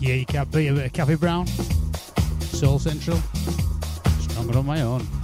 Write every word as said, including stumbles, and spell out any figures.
Yeah, you can't beat a bit of Cafe Brown. Soul Central. Stronger on my own.